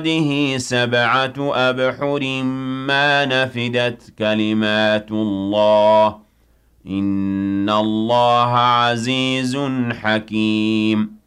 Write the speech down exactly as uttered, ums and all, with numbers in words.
بعده سبعة أبحر ما نفدت كلمات الله إن الله عزيز حكيم